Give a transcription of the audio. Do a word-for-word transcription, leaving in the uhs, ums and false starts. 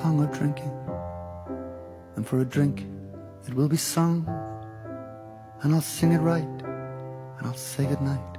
tongue or drinking, and for a drink it will be sung, and I'll sing it right, and I'll say goodnight.